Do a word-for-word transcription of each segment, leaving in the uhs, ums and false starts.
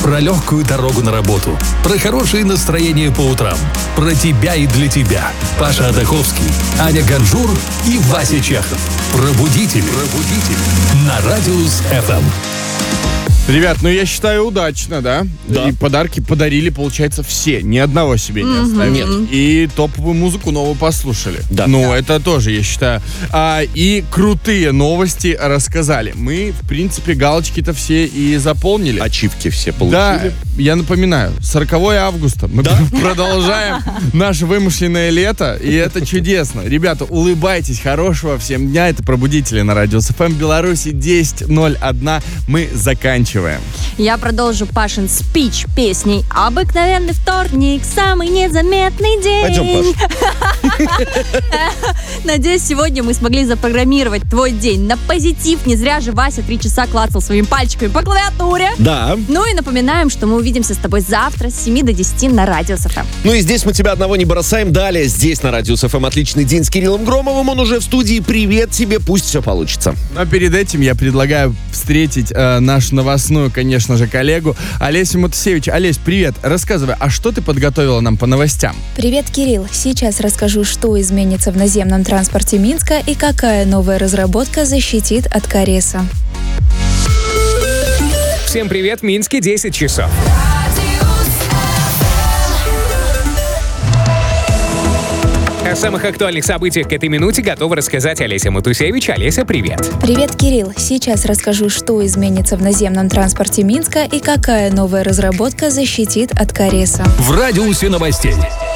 Про легкую дорогу на работу. Про хорошее настроение по утрам. Про тебя и для тебя. Паша Адаховский, Аня Ганжур и Вася Чехов. Пробудители. Пробудители. На Радиус эф эм. Ребят, ну я считаю удачно, да? Да. И подарки подарили, получается, все. Ни одного себе не оставили. Нет. И топовую музыку новую послушали. Да. Ну, Да. это тоже, я считаю. А, и крутые новости рассказали. Мы, в принципе, галочки-то все и заполнили. Ачивки все Да, получили. я напоминаю, сороковое августа. Мы Да? продолжаем наше вымышленное лето, и это чудесно. Ребята, улыбайтесь, хорошего всем дня. Это «Пробудители» на Радиус эф эм Беларуси десять ноль один. Мы заканчиваем. Я продолжу Пашин спич песней «Обыкновенный вторник, самый незаметный день». Пойдем, Паш. Надеюсь, сегодня мы смогли запрограммировать твой день на позитив. Не зря же Вася три часа клацал своими пальчиками по клавиатуре. Да. Ну и напоминаем, что мы увидимся с тобой завтра с семи до десяти на Радиус эф эм. Ну и здесь мы тебя одного не бросаем. Далее здесь на Радиус эф эм отличный день с Кириллом Громовым. Он уже в студии. Привет тебе, пусть все получится. Но перед этим я предлагаю встретить э, нашу новостную, конечно же, коллегу Олесю Матусевич. Олесь, привет. Рассказывай, а что ты подготовила нам по новостям? Привет, Кирилл. Сейчас расскажу, что изменится в наземном транспорте Минска и какая новая разработка защитит от кариеса. Всем привет, Минске десять часов. О самых актуальных событиях к этой минуте готова рассказать Олеся Матусевич. Олеся, привет. Привет, Кирилл. Сейчас расскажу, что изменится в наземном транспорте Минска и какая новая разработка защитит от кариеса. В радиусе новостей.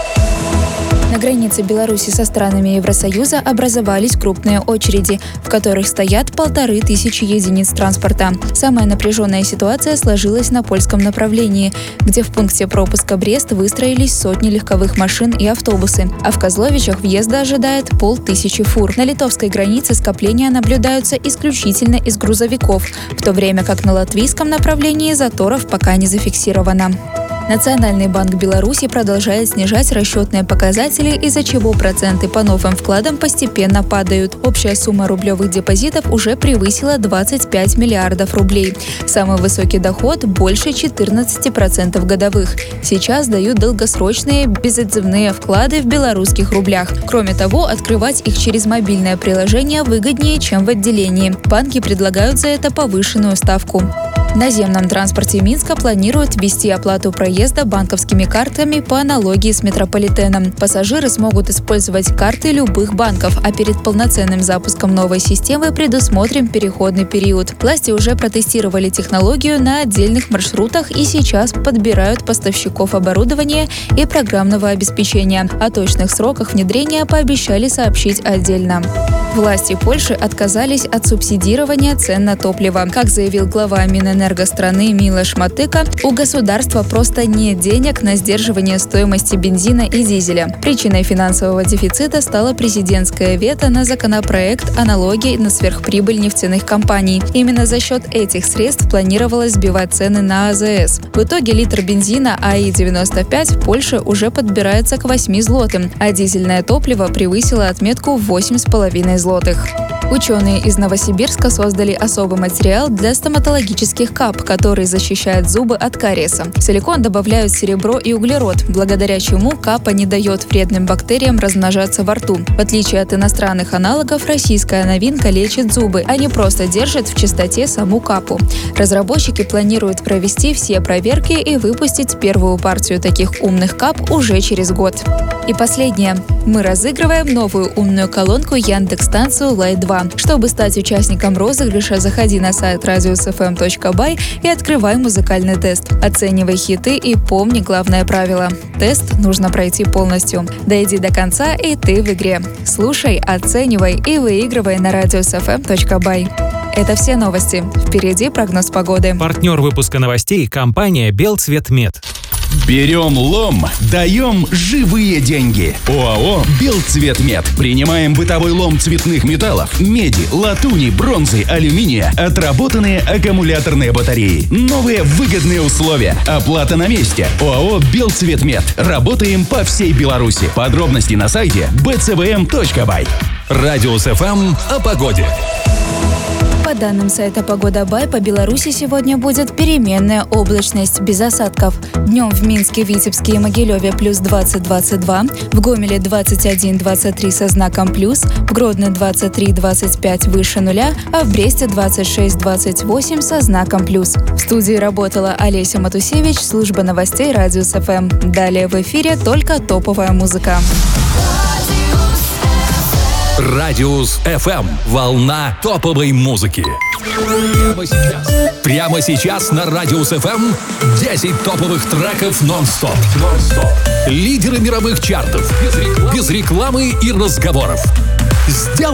На границе Беларуси со странами Евросоюза образовались крупные очереди, в которых стоят полторы тысячи единиц транспорта. Самая напряженная ситуация сложилась на польском направлении, где в пункте пропуска Брест выстроились сотни легковых машин и автобусы, а в Козловичах въезда ожидает полтысячи фур. На литовской границе скопления наблюдаются исключительно из грузовиков, в то время как на латвийском направлении заторов пока не зафиксировано. Национальный банк Беларуси продолжает снижать расчетные показатели, из-за чего проценты по новым вкладам постепенно падают. Общая сумма рублевых депозитов уже превысила двадцать пять миллиардов рублей. Самый высокий доход – больше четырнадцать процентов годовых. Сейчас дают долгосрочные безотзывные вклады в белорусских рублях. Кроме того, открывать их через мобильное приложение выгоднее, чем в отделении. Банки предлагают за это повышенную ставку. В наземном транспорте Минска планируют ввести оплату проезда банковскими картами по аналогии с метрополитеном. Пассажиры смогут использовать карты любых банков, а перед полноценным запуском новой системы предусмотрен переходный период. Власти уже протестировали технологию на отдельных маршрутах и сейчас подбирают поставщиков оборудования и программного обеспечения. О точных сроках внедрения пообещали сообщить отдельно. Власти Польши отказались от субсидирования цен на топливо. Как заявил глава Минэнерго страны Милош Матыка, у государства просто нет денег на сдерживание стоимости бензина и дизеля. Причиной финансового дефицита стало президентское вето на законопроект о налоге на сверхприбыль нефтяных компаний. Именно за счет этих средств планировалось сбивать цены на а зэ эс. В итоге литр бензина а и девяносто пять в Польше уже подбирается к восьми злотым, а дизельное топливо превысило отметку в восемь с половиной злотых. Ученые из Новосибирска создали особый материал для стоматологических кап, который защищает зубы от кариеса. В силикон добавляют серебро и углерод, благодаря чему капа не дает вредным бактериям размножаться во рту. В отличие от иностранных аналогов, российская новинка лечит зубы, а не просто держит в чистоте саму капу. Разработчики планируют провести все проверки и выпустить первую партию таких умных кап уже через год. И последнее. Мы разыгрываем новую умную колонку Яндекс.Станцию Лайт два. Чтобы стать участником розыгрыша, заходи на сайт радиус эф эм точка бай и открывай музыкальный тест. Оценивай хиты и помни главное правило. Тест нужно пройти полностью. Дойди до конца, и ты в игре. Слушай, оценивай и выигрывай на радиус эф эм точка бай. Это все новости. Впереди прогноз погоды. Партнер выпуска новостей – компания «Белцветмет». Берем лом, даем живые деньги. ОАО «Белцветмет». Принимаем бытовой лом цветных металлов, меди, латуни, бронзы, алюминия, отработанные аккумуляторные батареи. Новые выгодные условия. Оплата на месте. ОАО «Белцветмет». Работаем по всей Беларуси. Подробности на сайте бэ цэ вэ эм точка бай. Радиус эф эм о погоде. По данным сайта «Погода Бай», по Беларуси сегодня будет переменная облачность без осадков. Днем в Минске, Витебске и Могилеве плюс двадцать - двадцать два, в Гомеле двадцать один - двадцать три со знаком плюс, в Гродно двадцать три - двадцать пять выше нуля, а в Бресте двадцать шесть - двадцать восемь со знаком плюс. В студии работала Олеся Матусевич, служба новостей Радиус эф эм. Далее в эфире только топовая музыка. Радиус эф эм. Волна топовой музыки. Прямо сейчас. Прямо сейчас на Радиус эф эм десять топовых треков нон-стоп. нон-стоп. Лидеры мировых чартов. Без рекламы, без рекламы и разговоров. Сделай